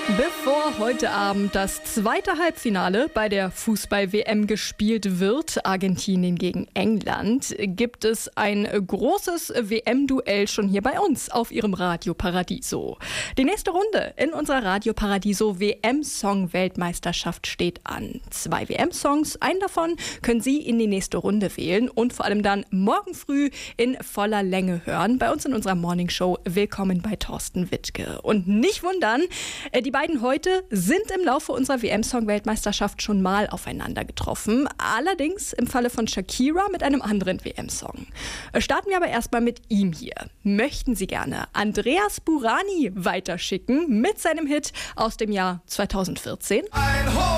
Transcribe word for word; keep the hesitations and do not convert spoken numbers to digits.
Bevor heute Abend das zweite Halbfinale bei der Fußball-W M gespielt wird, Argentinien gegen England, gibt es ein großes W M-Duell schon hier bei uns auf Ihrem Radio Paradiso. Die nächste Runde in unserer Radio Paradiso W M-Song-Weltmeisterschaft steht an. Zwei W M-Songs, einen davon können Sie in die nächste Runde wählen und vor allem dann morgen früh in voller Länge hören. Bei uns in unserer Morningshow Willkommen bei Thorsten Wittke. Und nicht wundern, die beiden heute sind im Laufe unserer W M-Song-Weltmeisterschaft schon mal aufeinander getroffen. Allerdings im Falle von Shakira mit einem anderen W M-Song. Starten wir aber erstmal mit ihm hier. Möchten Sie gerne Andreas Burani weiterschicken mit seinem Hit aus dem Jahr zweitausendvierzehn? Ein Hoch